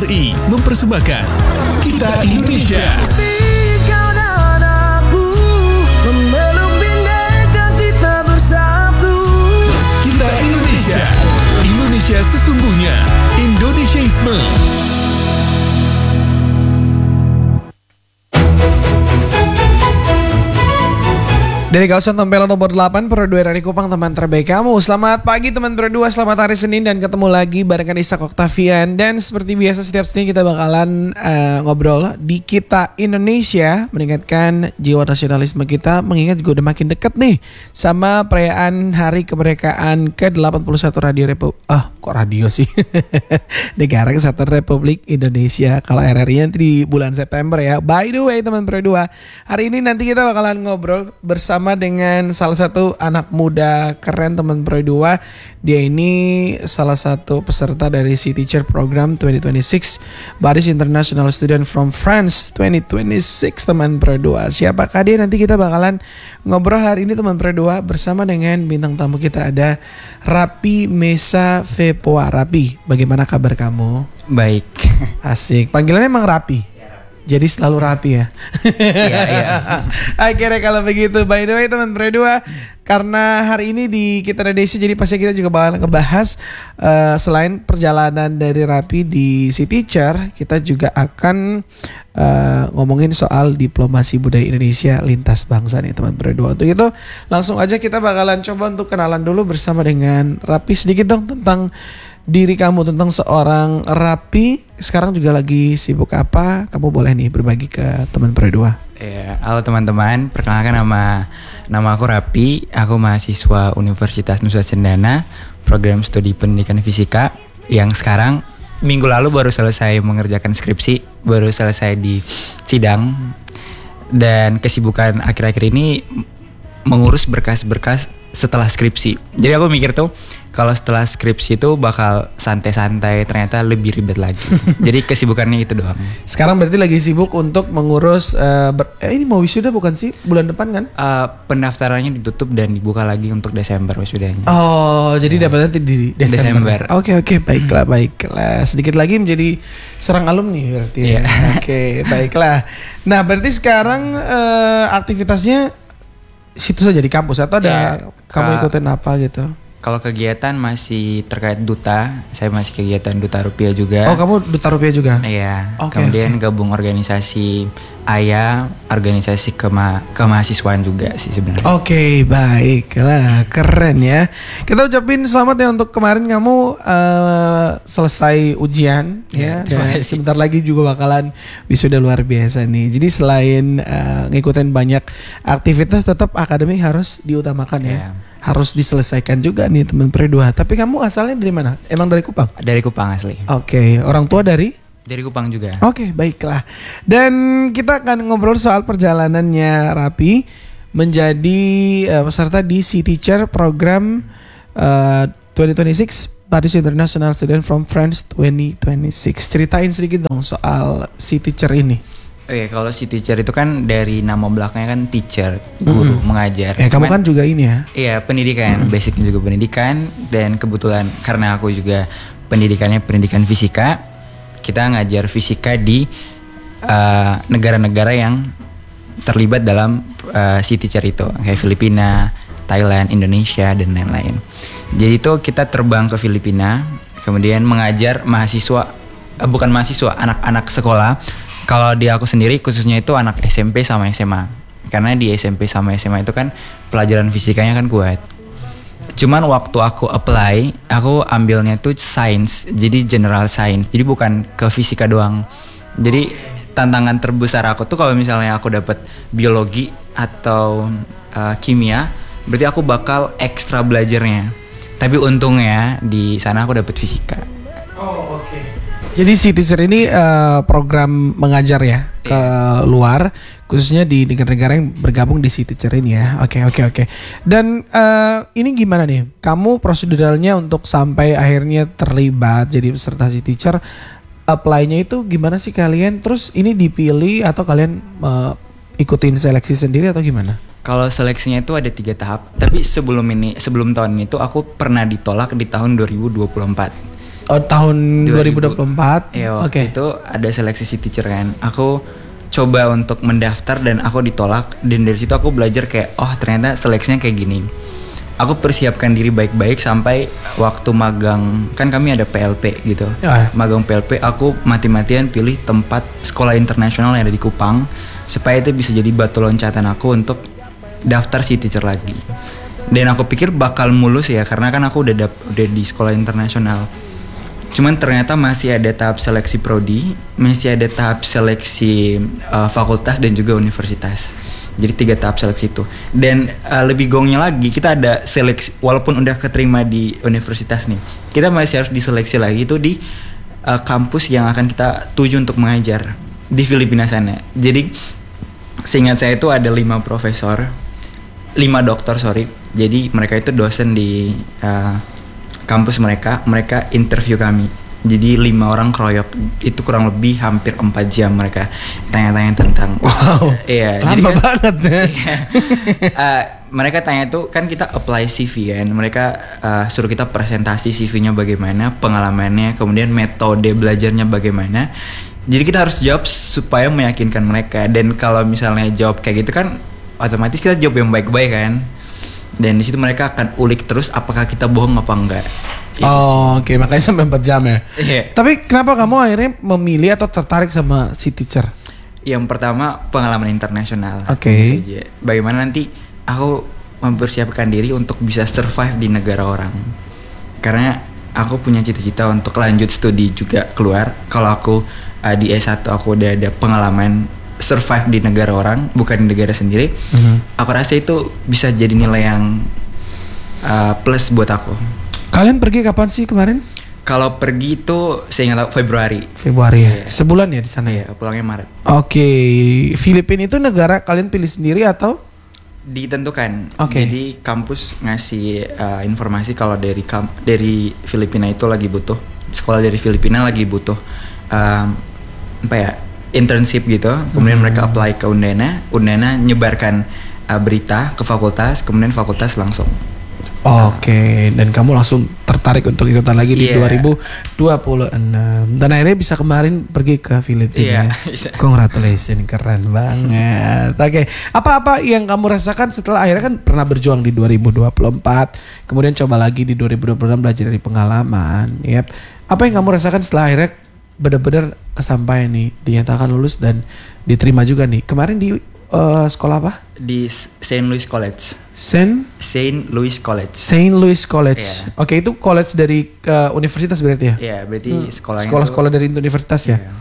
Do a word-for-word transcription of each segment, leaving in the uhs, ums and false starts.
R I mempersembahkan Kita Indonesia. Kau dan aku memeluk bineka kita bersatu. Kita Indonesia. Indonesia sesungguhnya. Indonesiaisme. Dari kawasan Tempelo nomor delapan, Pro dua dari Kupang, teman terbaik kamu. Selamat pagi teman Pro dua, selamat hari Senin dan ketemu lagi barengan Ishak Octavian. Dan seperti biasa setiap Senin kita bakalan uh, ngobrol di Kita Indonesia, meningkatkan jiwa nasionalisme kita, mengingat juga udah makin dekat nih sama perayaan Hari Kemerdekaan ke delapan puluh satu Radio Republik. Ah, kok radio sih? Negara Kesatuan Republik Indonesia. Kalau R R I nanti di bulan September ya. By the way teman Pro dua, hari ini nanti kita bakalan ngobrol bersama Sama dengan salah satu anak muda keren teman Pro dua. Dia ini salah satu peserta dari Sea Teacher Program dua ribu dua puluh enam Baris International Student from France dua ribu dua puluh enam teman Pro dua. Siapakah dia? Nanti kita bakalan ngobrol hari ini teman Pro dua bersama dengan bintang tamu kita ada Rapi Mesa Vepoa. Rapi, bagaimana kabar kamu? Baik. Asik. Panggilannya emang Rapi. Jadi selalu rapi ya. Iya, iya. Akhirnya kalau begitu, by the way teman Pro dua, karena hari ini di Kita Indonesia, jadi pasti kita juga bakal ngebahas uh, selain perjalanan dari Rapi di Sea Teacher, kita juga akan uh, ngomongin soal diplomasi budaya Indonesia lintas bangsa nih teman Pro dua. Untuk itu langsung aja kita bakalan coba untuk kenalan dulu bersama dengan Rapi. Sedikit dong tentang diri kamu, tentang seorang Rapi. Sekarang juga lagi sibuk apa? Kamu boleh nih berbagi ke teman Pro dua. Ya, halo teman-teman, perkenalkan nama nama aku Rapi. Aku mahasiswa Universitas Nusa Cendana, program studi pendidikan fisika, yang sekarang minggu lalu baru selesai mengerjakan skripsi, baru selesai di sidang. Dan kesibukan akhir-akhir ini mengurus berkas-berkas setelah skripsi. Jadi aku mikir tuh kalau setelah skripsi itu bakal santai-santai, ternyata lebih ribet lagi. Jadi kesibukannya itu doang. Sekarang berarti lagi sibuk untuk mengurus uh, ber- eh ini mau wisuda bukan sih? Bulan depan kan? Uh, pendaftarannya ditutup dan dibuka lagi untuk Desember wisudanya. Oh, jadi ya. Dapatnya di Desember. Desember. Oke oke, baiklah baiklah. Sedikit lagi menjadi seorang alumni berarti. Yeah. Oke, baiklah. Nah, berarti sekarang uh, aktivitasnya situ saja di kampus atau ada ya, kamu ka- ikutin apa gitu? Kalau kegiatan masih terkait duta, saya masih kegiatan Duta Rupiah juga. Oh, kamu Duta Rupiah juga? Iya. Okay, Kemudian okay. gabung organisasi A Y A, organisasi kema- kemahasiswaan juga sih sebenarnya. Oke, okay, baiklah, keren ya. Kita ucapin selamat ya untuk kemarin kamu uh, selesai ujian ya. Ya, Dan sebentar lagi juga bakalan wisuda luar biasa nih. Jadi selain uh, ngikutin banyak aktivitas, tetap akademik harus diutamakan ya. Ya. Harus diselesaikan juga nih teman Pro dua. Tapi kamu asalnya dari mana? Emang dari Kupang? Dari Kupang asli. Oke, okay. Orang tua dari? Dari Kupang juga. Oke, okay, baiklah. Dan kita akan ngobrol soal perjalanannya Rapi menjadi uh, peserta di Sea Teacher Program uh, dua ribu dua puluh enam Paris International Student from France dua ribu dua puluh enam. Ceritain sedikit dong soal Sea Teacher ini. Oke, kalau si teacher itu kan dari nama belakangnya kan teacher, guru, mm-hmm. mengajar. Ya, kamu kan juga ini ya? Iya, pendidikan, mm-hmm. basicnya juga pendidikan. Dan kebetulan karena aku juga pendidikannya pendidikan fisika, kita ngajar fisika di uh, negara-negara yang terlibat dalam uh, si teacher itu, kayak Filipina, Thailand, Indonesia, dan lain-lain. Jadi itu kita terbang ke Filipina, kemudian mengajar mahasiswa, uh, bukan mahasiswa, anak-anak sekolah. Kalau di aku sendiri khususnya itu anak S M P sama S M A. Karena di S M P sama S M A itu kan pelajaran fisikanya kan kuat. Cuman waktu aku apply, aku ambilnya tuh science, jadi general science. Jadi bukan ke fisika doang. Jadi tantangan terbesar aku tuh kalau misalnya aku dapat biologi atau uh, kimia, berarti aku bakal ekstra belajarnya. Tapi untungnya di sana aku dapat fisika. Oh, oke. Okay. Jadi Sea Teacher ini uh, program mengajar ya ke yeah. luar, khususnya di negara-negara yang bergabung di Sea Teacher ini ya. Oke okay, oke okay, oke. Okay. Dan uh, ini gimana nih? Kamu proseduralnya untuk sampai akhirnya terlibat jadi peserta Sea Teacher, apply-nya itu gimana sih kalian? Terus ini dipilih atau kalian uh, ikutin seleksi sendiri atau gimana? Kalau seleksinya itu ada tiga tahap. Tapi sebelum ini, sebelum tahun ini tuh aku pernah ditolak di tahun dua ribu dua puluh empat. Oh, tahun dua ribu dua puluh empat. Iya, Oke. waktu itu ada seleksi si teacher kan. Aku coba untuk mendaftar dan aku ditolak, dan dari situ aku belajar kayak oh ternyata seleksinya kayak gini. Aku persiapkan diri baik-baik sampai waktu magang, kan kami ada P L P gitu. Ah. Magang P L P aku mati-matian pilih tempat sekolah internasional yang ada di Kupang supaya itu bisa jadi batu loncatan aku untuk daftar si teacher lagi. Dan aku pikir bakal mulus ya karena kan aku udah dap- udah di sekolah internasional. Cuman ternyata masih ada tahap seleksi prodi, masih ada tahap seleksi uh, fakultas dan juga universitas. Jadi tiga tahap seleksi itu. Dan uh, lebih gongnya lagi, kita ada seleksi walaupun udah keterima di universitas nih. Kita masih harus diseleksi lagi itu di uh, kampus yang akan kita tuju untuk mengajar di Filipina sana. Jadi seingat saya itu ada lima profesor, lima dokter sorry. Jadi mereka itu dosen di uh, kampus mereka, mereka interview kami. Jadi lima orang keroyok, itu kurang lebih hampir empat jam mereka tanya-tanya tentang. Wow. Iya, Lama jadi kan, banget ya. iya. uh, mereka tanya tuh kan kita apply C V kan, mereka uh, suruh kita presentasi C V-nya bagaimana, pengalamannya, kemudian metode belajarnya bagaimana. Jadi kita harus jawab supaya meyakinkan mereka. Dan kalau misalnya jawab kayak gitu kan, otomatis kita jawab yang baik-baik kan. Dan di situ mereka akan ulik terus apakah kita bohong apa enggak. Itu Oh, oke, makanya sampai empat jam ya. Iya. Tapi kenapa kamu akhirnya memilih atau tertarik sama si teacher? Yang pertama pengalaman internasional. Oke. Tentu saja. Bagaimana nanti aku mempersiapkan diri untuk bisa survive di negara orang. Karena aku punya cita-cita untuk lanjut studi juga keluar. Kalau aku uh, di S satu aku udah ada pengalaman survive di negara orang, bukan di negara sendiri. Mhm. Aku rasa itu bisa jadi nilai yang uh, plus buat aku. Kalian pergi kapan sih kemarin? Kalau pergi itu saya ingat tahu Februari. Februari ya. Iya. Sebulan ya di sana ya. Iya, pulangnya Maret. Oke, Filipina itu negara kalian pilih sendiri atau? Ditentukan. Oke. Jadi kampus ngasih uh, informasi kalau dari kam- dari Filipina itu lagi butuh, sekolah dari Filipina lagi butuh um, apa ya, internship gitu. Kemudian Hmm. mereka apply ke Undana, Undana nyebarkan uh, berita ke fakultas, kemudian fakultas langsung. Oke, dan kamu langsung tertarik untuk ikutan lagi di Iya. dua ribu dua puluh enam. Dan akhirnya bisa kemarin pergi ke Filipina. Iya, bisa. Congratulations, keren banget. Oke, apa-apa yang kamu rasakan setelah akhirnya kan pernah berjuang di dua ribu dua puluh empat, kemudian coba lagi di dua ribu dua puluh enam belajar dari pengalaman, yep. Apa yang kamu rasakan setelah akhirnya benar-benar kesampaian nih, dinyatakan lulus dan diterima juga nih. Kemarin di uh, sekolah apa? Di Saint Louis College. Saint Saint Louis College. Saint Louis College. Iya. Oke, itu college dari uh, universitas berarti ya? Iya, berarti sekolahnya Sekolah-sekolah dari universitas ya. Iya.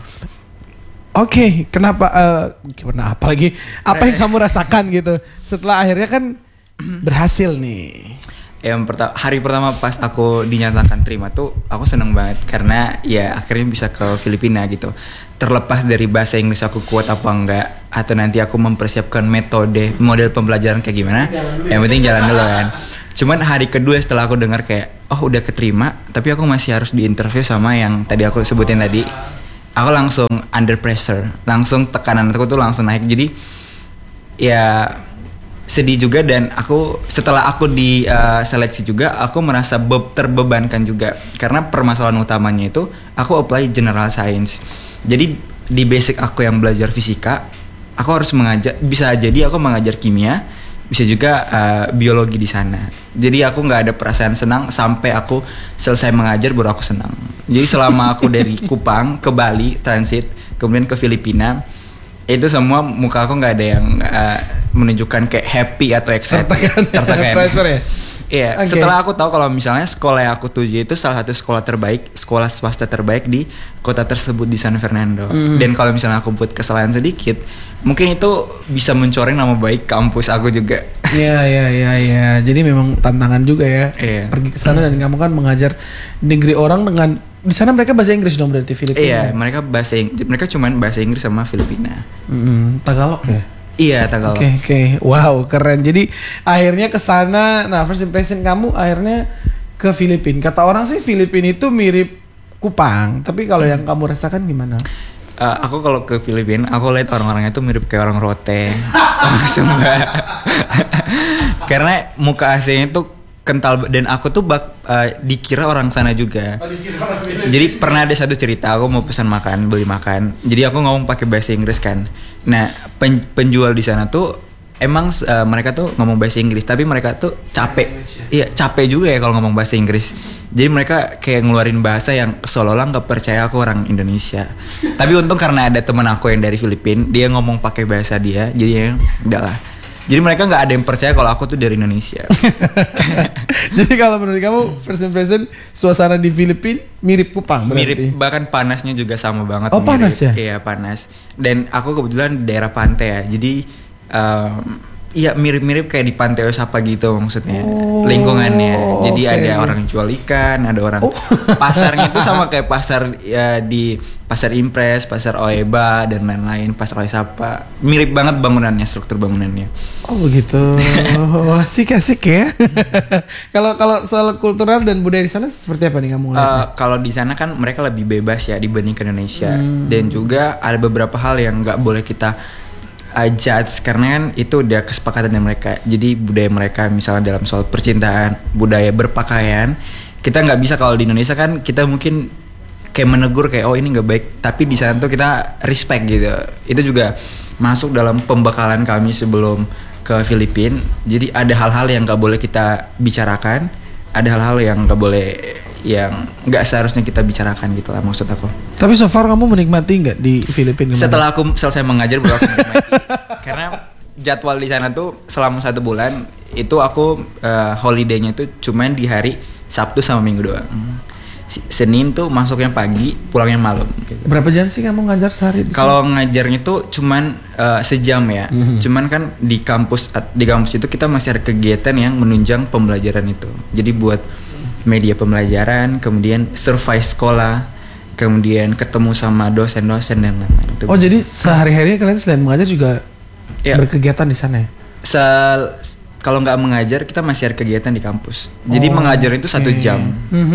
Oke, kenapa? Uh, gimana? Apa lagi? Apa yang kamu rasakan gitu setelah akhirnya kan berhasil nih? Yang pertama, hari pertama pas aku dinyatakan terima tuh aku seneng banget karena ya akhirnya bisa ke Filipina gitu. Terlepas dari bahasa Inggris aku kuat apa enggak, atau nanti aku mempersiapkan metode model pembelajaran kayak gimana, yang penting jalan dulu kan. Cuman hari kedua setelah aku dengar kayak oh udah keterima, tapi aku masih harus diinterview sama yang tadi aku sebutin tadi, aku langsung under pressure, langsung tekanan aku tuh langsung naik. Jadi ya sedih juga, dan aku setelah aku di uh, seleksi juga aku merasa be- terbebankan juga karena permasalahan utamanya itu aku apply general science. Jadi di basic aku yang belajar fisika, aku harus mengajar, bisa jadi aku mengajar kimia, bisa juga uh, biologi di sana. Jadi aku nggak ada perasaan senang sampai aku selesai mengajar baru aku senang. Jadi selama aku dari Kupang ke Bali transit, kemudian ke Filipina, itu semua muka aku nggak ada yang uh, menunjukkan kayak happy atau excited. Tertekan. Pressure ya? Iya. Oke. Setelah aku tahu kalau misalnya sekolah yang aku tuju itu salah satu sekolah terbaik, sekolah swasta terbaik di kota tersebut di San Fernando. Mm. Dan kalau misalnya aku buat kesalahan sedikit, mungkin itu bisa mencoreng nama baik kampus aku juga. Iya, iya, iya, iya. Jadi memang tantangan juga ya. Iya. Pergi ke sana dan kamu kan mengajar negeri orang dengan di sana mereka bahasa Inggris dong berarti Filipina. Iya, mereka bahasa Ing- mereka cuman bahasa Inggris sama Filipina. Mm-mm, Tagalog ya. Iya, Tagalog. Oke, oke. Wow, keren. Jadi akhirnya ke sana, nah first impression kamu akhirnya ke Filipina. Kata orang sih Filipina itu mirip Kupang, tapi kalau yang kamu rasakan gimana? Uh, aku kalau ke Filipina, aku lihat orang-orangnya tuh mirip kayak orang Rote, orang Sumba. Karena muka aslinya tuh kental dan aku tuh bak, uh, dikira orang sana juga. Jadi pernah ada satu cerita aku mau pesan makan, beli makan. Jadi aku ngomong pakai bahasa Inggris kan. Nah, pen, penjual di sana tuh emang uh, mereka tuh ngomong bahasa Inggris, tapi mereka tuh capek. Iya, capek juga ya kalau ngomong bahasa Inggris. Jadi mereka kayak ngeluarin bahasa yang seolah-olah nggak percaya aku orang Indonesia. Tapi untung karena ada teman aku yang dari Filipina, dia ngomong pakai bahasa dia, jadi ya udah lah. Jadi mereka nggak ada yang percaya kalau aku tuh dari Indonesia. Jadi kalau menurut kamu first impression suasana di Filipina mirip Kupang berarti? Mirip, bahkan panasnya juga sama banget. Oh, mirip. panas ya? Iya, panas. Dan aku kebetulan di daerah pantai ya. Jadi um, iya mirip-mirip kayak di Pantai Osapa gitu maksudnya. Oh, lingkungannya. Jadi okay. ada orang jual ikan, ada orang oh. pasarnya itu sama kayak pasar ya, di Pasar Impres, Pasar Oeba dan lain-lain, Pasar Osapa. Mirip banget bangunannya, struktur bangunannya. Oh begitu. Asik-asik ya. Kalau kalau soal kultural dan budaya di sana seperti apa nih kamu ngeliatnya? Uh, kalau di sana kan mereka lebih bebas ya dibanding ke Indonesia. Hmm. Dan juga ada beberapa hal yang nggak boleh kita uh, judge karena kan itu udah kesepakatan dari mereka. Jadi budaya mereka misalnya dalam soal percintaan, budaya berpakaian, kita nggak bisa. Kalau di Indonesia kan kita mungkin kayak menegur kayak oh ini nggak baik, tapi di sana tuh kita respect gitu. Itu juga masuk dalam pembekalan kami sebelum ke Filipina. Jadi ada hal-hal yang nggak boleh kita bicarakan, ada hal-hal yang nggak boleh, yang nggak seharusnya kita bicarakan gitu lah maksud aku. Tapi so far kamu menikmati nggak di Filipina? Gimana? Setelah aku selesai mengajar baru aku menikmati. Karena jadwal di sana tuh selama satu bulan itu aku uh, holiday-nya tuh cuman di hari Sabtu sama Minggu doang. Senin tuh masuknya pagi, pulangnya malam. Gitu. Berapa jam sih kamu ngajar sehari? Kalau ngajarnya tuh cuman uh, sejam ya. Mm-hmm. Cuman kan di kampus di kampus itu kita masih ada kegiatan yang menunjang pembelajaran itu. Jadi buat media pembelajaran, kemudian survei sekolah, kemudian ketemu sama dosen-dosen dan lain-lain. Itu oh, jadi sehari-harinya kalian selain mengajar juga ya, berkegiatan di sana ya? Se- Kalau nggak mengajar kita masih ada kegiatan di kampus. Jadi oh, mengajar itu satu okay. jam.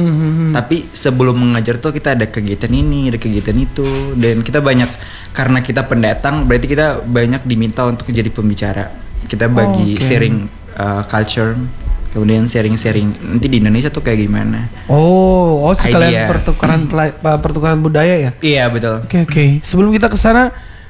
Tapi sebelum mengajar tuh kita ada kegiatan ini, ada kegiatan itu, dan kita banyak karena kita pendatang, berarti kita banyak diminta untuk jadi pembicara. Kita bagi oh, okay. sharing uh, culture, kemudian sharing-sharing nanti di Indonesia tuh kayak gimana. Oh, oh sekalian pertukaran pertukaran budaya ya? Iya betul. Oke okay, oke. Okay. Sebelum kita ke sana,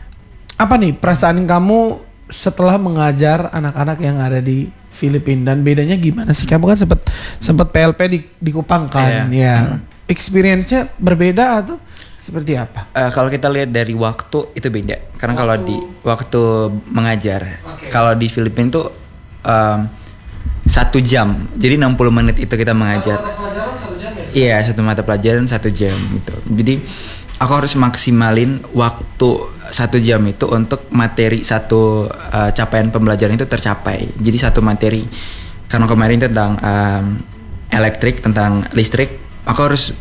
apa nih perasaan kamu setelah mengajar anak-anak yang ada di Filipina, dan bedanya gimana sih? Kamu kan sempat sempat P L P di di Kupang kan, yeah. ya. Hmm. Experience-nya berbeda atau seperti apa? Uh, kalau kita lihat dari waktu itu beda. Karena kalau di waktu mengajar, okay. kalau di Filipina tuh um, satu jam, jadi enam puluh menit itu kita mengajar. Satu mata pelajaran satu jam ya? Iya, satu mata pelajaran satu jam gitu. Jadi aku harus maksimalin waktu satu jam itu untuk materi satu uh, capaian pembelajaran itu tercapai. Jadi satu materi, karena kemarin tentang um, elektrik, tentang listrik, aku harus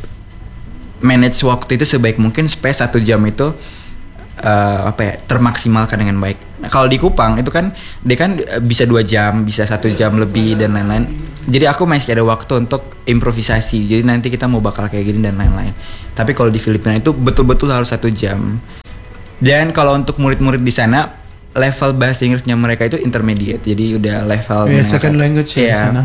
manage waktu itu sebaik mungkin supaya satu jam itu uh, apa ya termaksimalkan dengan baik. Nah, kalau di Kupang itu kan dia kan bisa dua jam, bisa satu jam lebih dan lain-lain. Jadi aku masih ada waktu untuk improvisasi. Jadi nanti kita mau bakal kayak gini dan lain-lain. Tapi kalau di Filipina itu betul-betul harus satu jam. Dan kalau untuk murid-murid di sana level bahasa Inggrisnya mereka itu intermediate. Jadi udah level yeah, second language ya, di sana.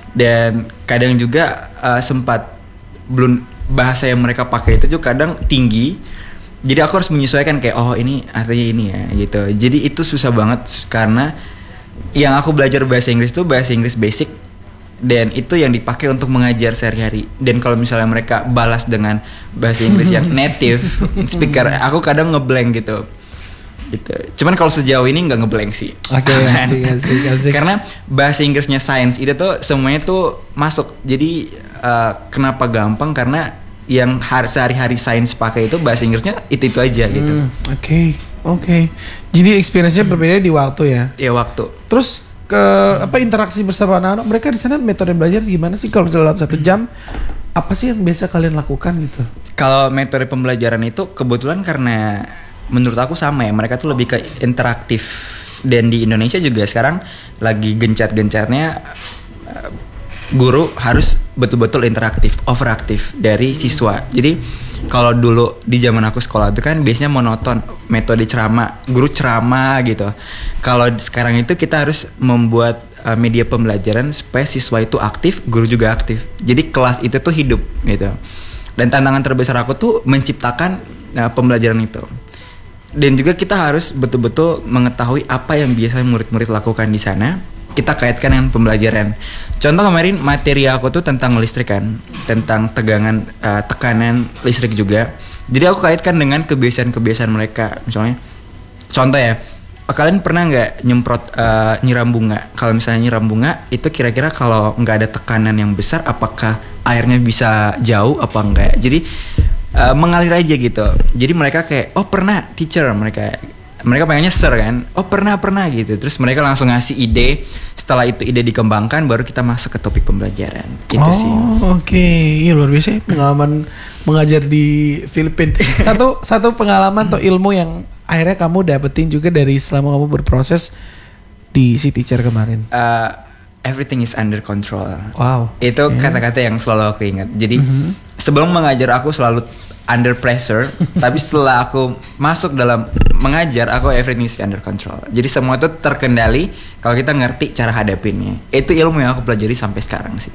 Dan kadang juga uh, sempat belum bahasa yang mereka pakai itu juga kadang tinggi. Jadi aku harus menyesuaikan kayak oh ini artinya ini ya gitu. Jadi itu susah banget karena yang aku belajar bahasa Inggris itu bahasa Inggris basic dan itu yang dipakai untuk mengajar sehari-hari. Dan kalau misalnya mereka balas dengan bahasa Inggris yang native speaker, aku kadang ngeblank gitu. Gitu. Cuman kalau sejauh ini nggak ngeblank sih. Oke, okay, asik, asik, asik. Karena bahasa Inggrisnya science itu tuh semuanya tuh masuk. Jadi uh, kenapa gampang? Karena yang hari sehari-hari sains pakai itu bahasa Inggrisnya itu itu aja gitu. Oke, hmm, oke. Okay, okay. Jadi experience-nya hmm. berbeda di waktu ya. Iya waktu. Terus ke apa interaksi bersama anak-anak mereka di sana metode belajar gimana sih kalau dalam satu jam? Apa sih yang biasa kalian lakukan gitu? Kalau metode pembelajaran itu kebetulan karena menurut aku sama ya, mereka tuh lebih ke interaktif. Dan di Indonesia juga sekarang lagi gencat-gencatnya guru harus betul-betul interaktif, overaktif dari siswa. Jadi kalau dulu di zaman aku sekolah itu kan biasanya monoton, metode ceramah, guru ceramah gitu. Kalau sekarang itu kita harus membuat uh, media pembelajaran supaya siswa itu aktif, guru juga aktif. Jadi kelas itu tuh hidup gitu. Dan tantangan terbesar aku tuh menciptakan uh, pembelajaran itu. Dan juga kita harus betul-betul mengetahui apa yang biasa murid-murid lakukan di sana. Kita kaitkan dengan pembelajaran. Contoh kemarin materi aku tuh tentang listrik kan, tentang tegangan, uh, tekanan listrik juga. Jadi aku kaitkan dengan kebiasaan-kebiasaan mereka. Misalnya, contoh ya, kalian pernah nggak nyemprot uh, nyiram bunga? Kalau misalnya nyiram bunga, itu kira-kira kalau nggak ada tekanan yang besar, apakah airnya bisa jauh apa enggak? Jadi uh, mengalir aja gitu. Jadi mereka kayak, oh pernah teacher mereka. Mereka pengennya ser kan, oh pernah pernah gitu. Terus mereka langsung ngasih ide. Setelah itu ide dikembangkan, baru kita masuk ke topik pembelajaran. Gitu oh, sih. Oh oke, okay. Iya luar biasa pengalaman mengajar di Filipina. Satu satu pengalaman atau ilmu yang akhirnya kamu dapetin juga dari selama kamu berproses di si teacher kemarin. Uh, everything is under control. Wow. Itu okay. kata-kata yang selalu aku ingat. Jadi mm-hmm. sebelum mengajar aku selalu under pressure, tapi setelah aku masuk dalam mengajar, aku everything is under control. Jadi semua itu terkendali kalau kita ngerti cara hadapinnya. Itu ilmu yang aku pelajari sampai sekarang sih.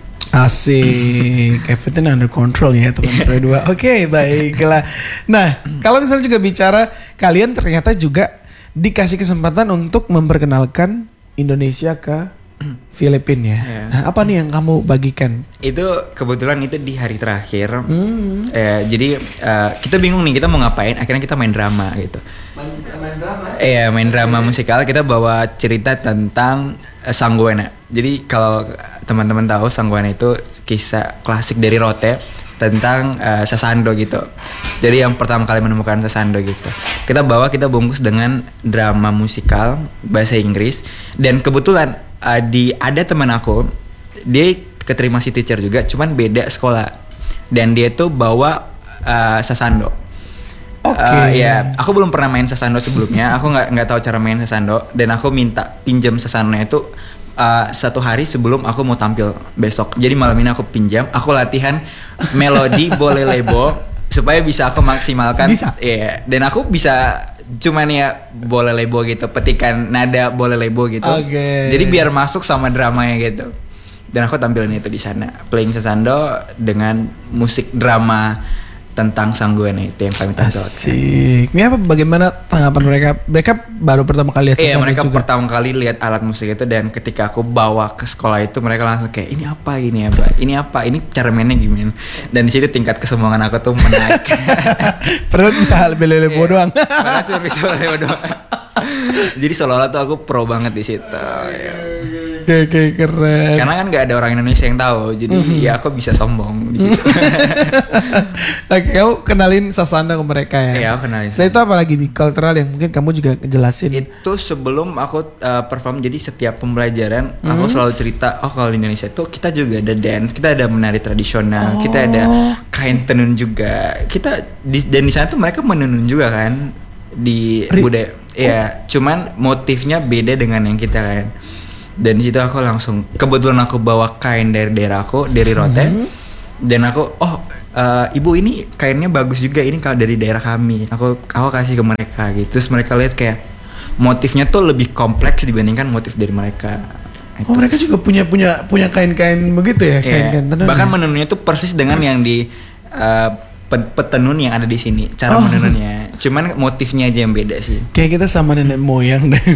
Asik, everything under control ya teman-teman dua. Oke, okay, baiklah. Nah, kalau misalnya juga bicara kalian ternyata juga dikasih kesempatan untuk memperkenalkan Indonesia ke Filipina ya. Yeah. Nah, apa nih yang kamu bagikan? Itu kebetulan itu di hari terakhir. Hmm. Eh, jadi uh, kita bingung nih kita mau ngapain. Akhirnya kita main drama gitu. Main, main drama? Iya, main drama musikal. Kita bawa cerita tentang uh, Sangguana. Jadi kalau teman-teman tahu, Sangguana itu kisah klasik dari Rote tentang uh, Sasando gitu. Jadi yang pertama kali menemukan Sasando gitu. Kita bawa, kita bungkus dengan drama musikal bahasa Inggris. Dan kebetulan uh, di ada teman aku, dia keterima si teacher juga, cuman beda sekolah. Dan dia tuh bawa uh, Sasando. Oke. Okay. Uh, ya, aku belum pernah main Sasando sebelumnya. Aku nggak nggak tahu cara main Sasando. Dan aku minta pinjam Sasando itu Uh, satu hari sebelum aku mau tampil besok. Jadi malam ini aku pinjam, aku latihan melodi Boleh Lebo supaya bisa aku maksimalkan. Bisa. Iya. Dan aku bisa cuman ya Boleh Lebo gitu, petikan nada Boleh Lebo gitu. Okay. Jadi biar masuk sama dramanya gitu. Dan aku tampilin itu di sana, playing Sasando dengan musik drama tentang Sangguana itu yang kami tampilkan. Asik. Ini apa? Bagaimana tanggapan mereka? Mereka baru pertama kali lihat. Iya, mereka juga. pertama kali lihat alat musik itu, dan ketika aku bawa ke sekolah itu mereka langsung kayak ini apa ini apa ini apa ini cara mainnya gimana. Dan di situ tingkat kesombongan aku tuh menaik. Padahal bisa lebih lebo doang. Padahal cuma bisa lebo doang. Jadi seolah-olah tuh aku pro banget di situ. Oke, oke, keren. Karena kan nggak ada orang Indonesia yang tahu, jadi mm-hmm. ya aku bisa sombong di situ. Oke, kamu kenalin Sasando ke mereka ya? Iya, aku kenalin. Setelah itu apa lagi nih cultural yang mungkin kamu juga jelasin? Itu sebelum aku uh, perform, jadi setiap pembelajaran mm-hmm. aku selalu cerita, oh kalau di Indonesia tuh kita juga ada dance, kita ada menari tradisional, oh. kita ada kain tenun juga, kita di, dan di sana tuh mereka menenun juga kan di Ri- budaya. Ya, cuman motifnya beda dengan yang kita kan. Dan di situ aku langsung, kebetulan aku bawa kain dari daerahku, dari Rote. Mm-hmm. Dan aku, oh uh, ibu ini kainnya bagus juga, ini kalau dari daerah kami. Aku aku kasih ke mereka gitu. Terus mereka lihat kayak motifnya tuh lebih kompleks dibandingkan motif dari mereka. Oh, mereka juga punya punya punya kain-kain begitu ya, kain-kain tenun. Bahkan menenunnya tuh persis dengan yang di uh, petenun yang ada di sini, cara oh. menenunnya. Cuman motifnya aja yang beda sih. Kayak kita sama nenek moyang deh.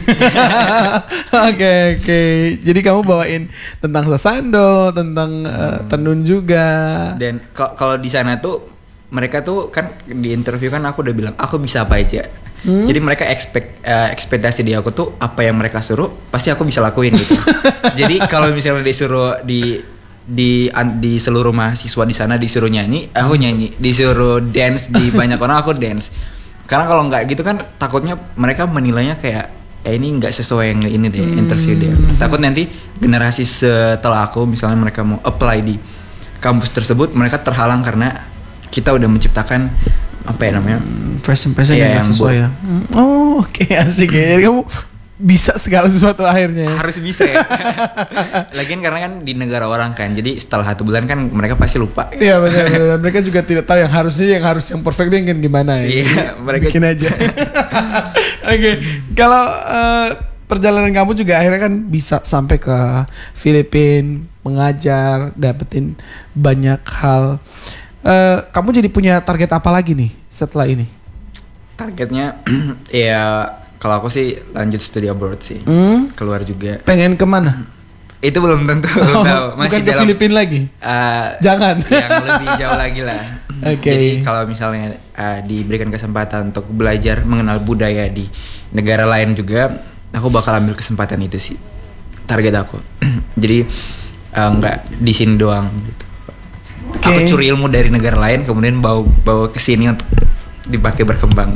Oke oke. Jadi kamu bawain tentang Sasando, tentang hmm. uh, tenun juga. Dan k- kalau di sana tuh mereka tuh kan di interview kan aku udah bilang aku bisa apa aja. Hmm? Jadi mereka expect uh, ekspektasi di aku tuh apa yang mereka suruh pasti aku bisa lakuin gitu. Jadi kalau misalnya disuruh di di di seluruh mahasiswa di sana disuruh nyanyi, aku nyanyi. Disuruh dance di banyak orang, aku dance. Karena kalau nggak gitu kan takutnya mereka menilainya kayak eh ini nggak sesuai yang ini deh hmm. interview dia. Takut nanti generasi setelah aku misalnya mereka mau apply di kampus tersebut, mereka terhalang karena kita udah menciptakan apa ya namanya first impression ya, yang sesuai ya. Oh oke okay, asik ya. Jadi kamu bisa segala sesuatu akhirnya. Harus bisa ya. Lagian karena kan di negara orang kan, jadi setelah satu bulan kan mereka pasti lupa. Iya benar. Mereka juga tidak tahu yang harusnya, yang harus yang perfect yang gimana ya. Iya, mereka bikin aja. Oke, okay. Kalau uh, perjalanan kamu juga akhirnya kan bisa sampai ke Filipina, mengajar, dapetin banyak hal. Uh, kamu jadi punya target apa lagi nih setelah ini? Targetnya ya kalau aku sih lanjut studi abroad sih, Hmm? keluar juga. Pengen kemana? Itu belum tentu, belum tahu. Oh, bukan ke Filipina lagi? uh, Jangan. Yang lebih jauh lagi lah. Oke. Jadi kalau misalnya uh, diberikan kesempatan untuk belajar mengenal budaya di negara lain juga, aku bakal ambil kesempatan itu sih. Target aku. Jadi uh, nggak di sini doang gitu. Okay. Aku curi ilmu dari negara lain kemudian bawa bawa ke sini untuk dipakai berkembang.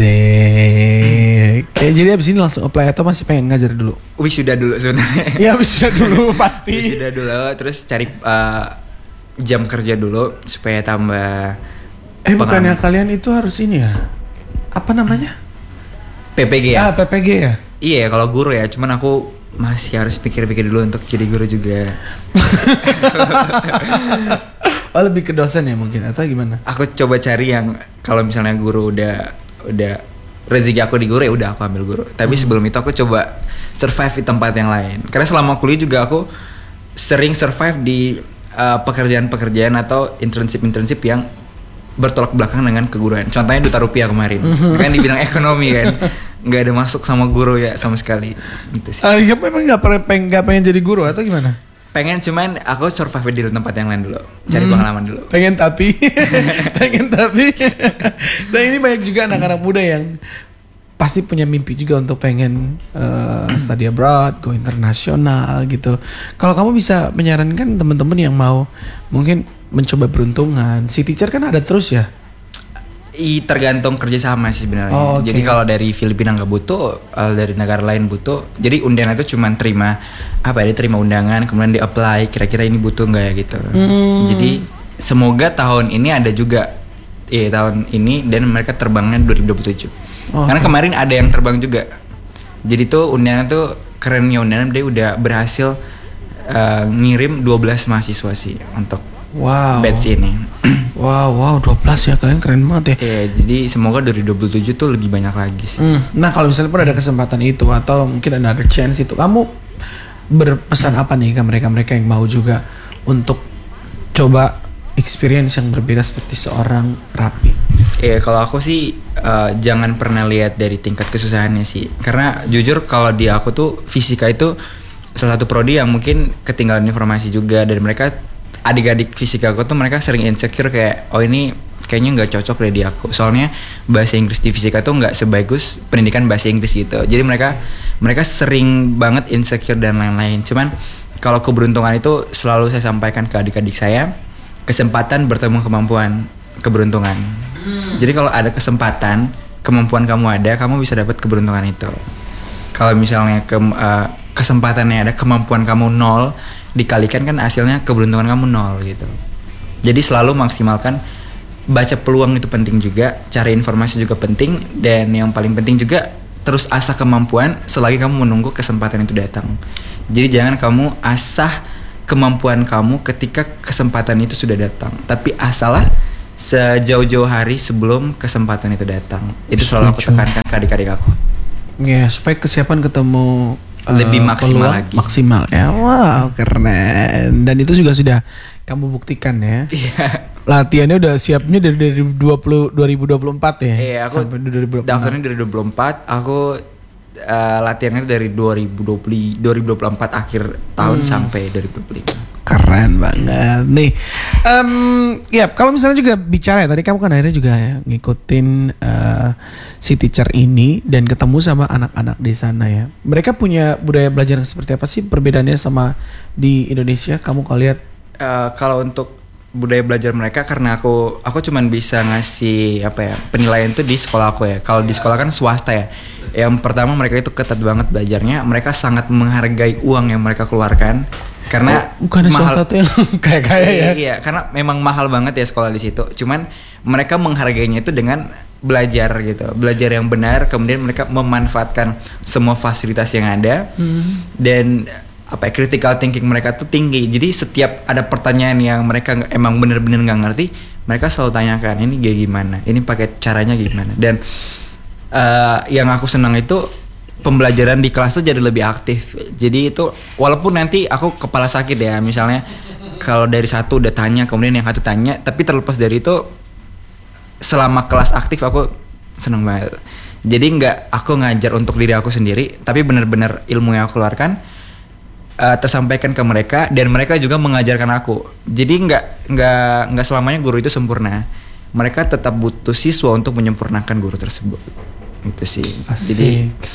Asik. Oke, jadi abis ini langsung apply atau masih pengen ngajar dulu? Wisuda dulu sebenarnya. Ya wisuda dulu pasti. Wisuda dulu terus cari uh, jam kerja dulu supaya tambah. Eh bukannya kalian itu harus ini ya? Apa namanya? P P G ya? Ah, P P G ya? Iya, kalau guru ya, cuman aku masih harus pikir-pikir dulu untuk jadi guru juga. Oh, lebih ke dosen ya mungkin atau gimana? Aku coba cari yang kalau misalnya guru udah udah rezeki aku di guru ya udah aku ambil guru. Tapi hmm. sebelum itu aku coba survive di tempat yang lain. Karena selama kuliah juga aku sering survive di uh, pekerjaan-pekerjaan atau internship-internship yang bertolak belakang dengan keguruan. Contohnya Duta Rupiah kemarin. Mm-hmm. Kan di bidang ekonomi kan. Nggak ada masuk sama guru ya sama sekali. Gitu sih. Ah, ya, memang nggak pengen nggak pengen jadi guru atau gimana? Pengen, cuman aku survive di tempat yang lain dulu, cari hmm, pengalaman dulu. Pengen tapi, pengen tapi. Dan ini banyak juga anak-anak muda yang pasti punya mimpi juga untuk pengen uh, study abroad, go internasional gitu. Kalau kamu bisa menyarankan teman-teman yang mau mungkin mencoba peruntungan, si teacher kan ada terus ya? I tergantung kerjasama sih sebenarnya. Oh, okay. Jadi kalau dari Filipina nggak butuh, uh, dari negara lain butuh. Jadi undangan itu cuma terima apa ya? Dia terima undangan, kemudian di apply. Kira-kira ini butuh nggak ya gitu. Hmm. Jadi semoga tahun ini ada juga, iya tahun ini dan mereka terbangnya dua ribu dua puluh tujuh. Oh, karena okay. kemarin ada yang terbang juga. Jadi tuh undangan tuh kerennya undangan dia udah berhasil uh, ngirim dua belas mahasiswa sih untuk wow. batch ini. Wow, wow, dua belas ya, kalian keren banget ya. Iya, jadi semoga dua ribu dua puluh tujuh tuh lebih banyak lagi sih. Hmm. Nah, kalau misalnya pun ada kesempatan itu atau mungkin ada chance itu, kamu berpesan apa nih ke mereka-mereka yang mau juga untuk coba experience yang berbeda seperti seorang Rapi? Iya, kalau aku sih uh, jangan pernah lihat dari tingkat kesusahannya sih. Karena jujur kalau di aku tuh fisika itu salah satu prodi yang mungkin ketinggalan informasi juga, dan mereka adik-adik fisika aku tuh mereka sering insecure kayak oh ini kayaknya nggak cocok deh di aku, soalnya bahasa Inggris di fisika tuh nggak sebagus pendidikan bahasa Inggris gitu. Jadi mereka mereka sering banget insecure dan lain-lain. Cuman kalau keberuntungan itu selalu saya sampaikan ke adik-adik saya, kesempatan bertemu kemampuan, keberuntungan. Hmm. Jadi kalau ada kesempatan, kemampuan kamu ada, kamu bisa dapat keberuntungan itu. Kalau misalnya ke, uh, kesempatannya ada, kemampuan kamu nol, dikalikan kan hasilnya keberuntungan kamu nol gitu. Jadi selalu maksimalkan, baca peluang itu penting juga, cari informasi juga penting, dan yang paling penting juga terus asah kemampuan selagi kamu menunggu kesempatan itu datang. Jadi jangan kamu asah kemampuan kamu ketika kesempatan itu sudah datang, tapi asalah sejauh-jauh hari sebelum kesempatan itu datang. Itu selalu aku tekankan ke adik-adik aku. Ya, supaya kesiapan ketemu lebih uh, maksimal peluang, lagi. Maksimal ya. Wow, keren. Dan itu juga sudah kamu buktikan ya. Iya. Latihannya udah siapnya dari dari dua ribu dua puluh empat ya. Iya, aku sampai dua ribu dua puluh enam. Daftarnya dari dua ribu dua puluh empat, aku uh, latihannya dari dua ribu dua puluh empat akhir tahun hmm. sampai dua ribu dua puluh lima. Keren banget nih. Um, ya, kalau misalnya juga bicara ya, tadi kamu kan akhirnya juga ya, ngikutin uh, si teacher ini dan ketemu sama anak-anak di sana ya. Mereka punya budaya belajar yang seperti apa sih, perbedaannya sama di Indonesia? Kamu kalau lihat? Uh, kalau untuk budaya belajar mereka, karena aku aku cuman bisa ngasih apa ya penilaian tuh di sekolah aku ya. Kalau di sekolah kan swasta ya. Yang pertama mereka itu ketat banget belajarnya. Mereka sangat menghargai uang yang mereka keluarkan. Karena oh, bukan swasta tuh yang kaya-kaya ya. Iya, karena memang mahal banget ya sekolah di situ. Cuman mereka menghargainya itu dengan belajar gitu, belajar yang benar. Kemudian mereka memanfaatkan semua fasilitas yang ada, hmm. dan apa ya, critical thinking mereka tuh tinggi. Jadi setiap ada pertanyaan yang mereka emang bener-bener nggak ngerti, mereka selalu tanyakan ini kayak gimana, ini pakai caranya gimana. Dan uh, yang aku senang itu pembelajaran di kelas tuh jadi lebih aktif. Jadi itu walaupun nanti aku kepala sakit ya, misalnya kalau dari satu udah tanya kemudian yang satu tanya, tapi terlepas dari itu selama kelas aktif aku seneng banget. Jadi nggak aku ngajar untuk diri aku sendiri, tapi benar-benar ilmu yang aku keluarkan uh, tersampaikan ke mereka dan mereka juga mengajarkan aku. Jadi nggak nggak nggak selamanya guru itu sempurna. Mereka tetap butuh siswa untuk menyempurnakan guru tersebut. Itu sih. Asik. Jadi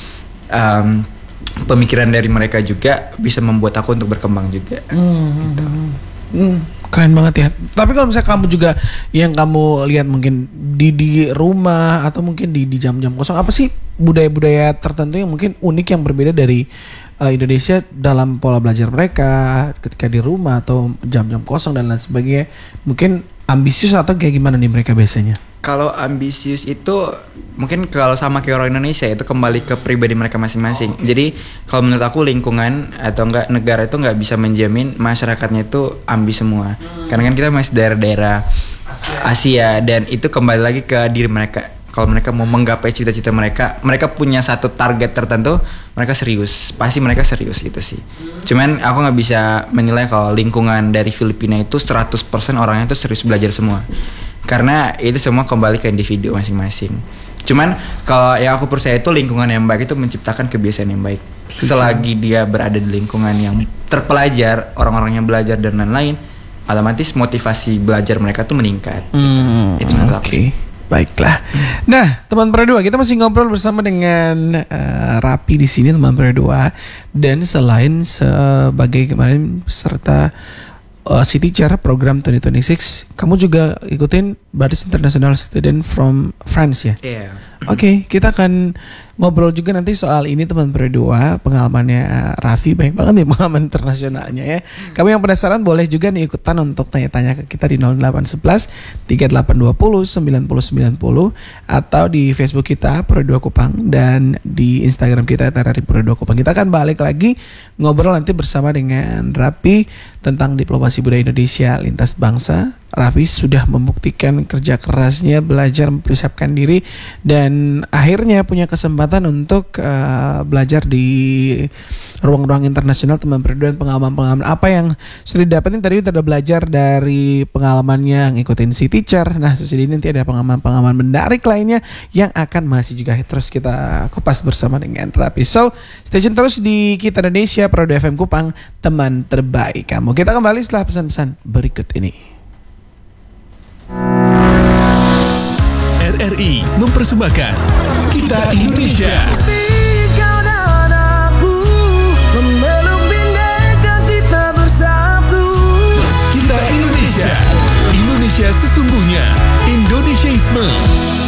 um, pemikiran dari mereka juga bisa membuat aku untuk berkembang juga. Hmm. Gitu. Hmm, keren banget ya. Tapi kalau misalnya kamu juga yang kamu lihat mungkin di di rumah atau mungkin di di jam-jam kosong, apa sih budaya-budaya tertentu yang mungkin unik yang berbeda dari uh, Indonesia dalam pola belajar mereka ketika di rumah atau jam-jam kosong dan lain sebagainya? Mungkin ambisius atau kayak gimana nih mereka biasanya? Kalau ambisius itu mungkin kalau sama kayak orang Indonesia itu kembali ke pribadi mereka masing-masing. Jadi kalau menurut aku lingkungan atau enggak negara itu nggak bisa menjamin masyarakatnya itu ambis semua. Karena kan kita masih daerah-daerah Asia. Asia dan itu kembali lagi ke diri mereka. Kalau mereka mau menggapai cita-cita mereka, mereka punya satu target tertentu, mereka serius. Pasti mereka serius gitu sih. Cuman aku nggak bisa menilai kalau lingkungan dari Filipina itu seratus persen orangnya itu serius belajar semua. Karena itu semua kembali ke individu masing-masing. Cuman kalau yang aku percaya itu lingkungan yang baik itu menciptakan kebiasaan yang baik. Selagi dia berada di lingkungan yang terpelajar, orang-orangnya belajar dan lain-lain, otomatis motivasi belajar mereka tuh meningkat. Hmm, itu menurut aku Oke, okay. Baiklah. Nah, teman Pro dua, kita masih ngobrol bersama dengan uh, Rapi di sini, teman Pro dua. Dan selain sebagai kemarin peserta Uh, si teacher program dua ribu dua puluh enam, kamu juga ikutin Baris International Student from France ya? Iya. Yeah. Oke, okay, kita akan ngobrol juga nanti soal ini teman Pro dua, pengalamannya uh, Raffi, banyak banget nih pengalaman internasionalnya ya. Kamu yang penasaran boleh juga nih ikutan untuk tanya-tanya ke kita di nol delapan satu satu tiga delapan dua nol sembilan nol sembilan nol atau di Facebook kita Pro dua Kupang dan di Instagram kita T R R I Pro dua Kupang. Kita akan balik lagi ngobrol nanti bersama dengan Raffi tentang diplomasi budaya Indonesia lintas bangsa. Raffi sudah membuktikan kerja kerasnya, belajar mempersiapkan diri dan akhirnya punya kesempatan untuk uh, belajar di ruang-ruang internasional teman berdua. Dan pengalaman-pengalaman apa yang sudah didapatin tadi udah belajar dari pengalamannya ngikutin si teacher. Nah sesudah ini nanti ada pengalaman-pengalaman menarik lainnya yang akan masih juga terus kita kupas bersama dengan Raffi. So stay tune terus di Kita Indonesia Pro dua F M Kupang, teman terbaik kamu. Kita kembali setelah pesan-pesan berikut ini. R R I mempersembahkan Kita Indonesia. Kau dan aku memeluk bindeka kita bersatu. Kita Indonesia. Indonesia sesungguhnya. Indonesiaisme.